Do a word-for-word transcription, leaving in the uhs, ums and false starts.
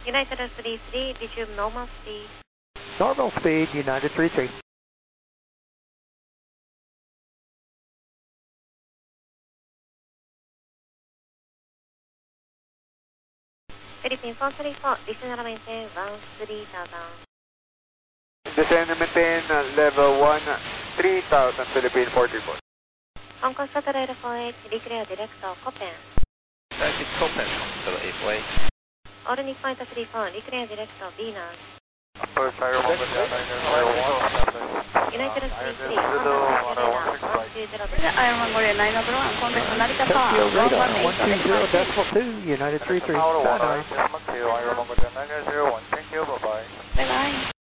United three three, resume normal speed. Normal speed, United three three. Philippine four three four, descend and maintain one three thousand. Descend and maintain uh, level one, three thousand, Philippine four three four. Hong Kong Satellite four eight, declare director, Copen. Traffic Copen, to the eight way. All Nippon three four, declare director, Venus. Upper Sierra Mobile zero one. United three three, contact one two zero. Iron Mongolia nine zero one, contact Narita Tower, Tokyo one radar, one eight, one two zero decimal two, United three three. Power one, decimal two, Iron Mongolia nine zero one. Thank you, bye bye. Bye bye.